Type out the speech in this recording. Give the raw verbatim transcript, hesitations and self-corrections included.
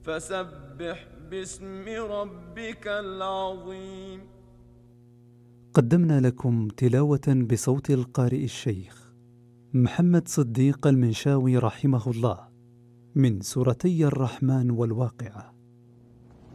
فسبح باسم ربك العظيم. قدمنا لكم تلاوة بصوت القارئ الشيخ محمد صديق المنشاوي رحمه الله من سورتي الرحمن والواقعة.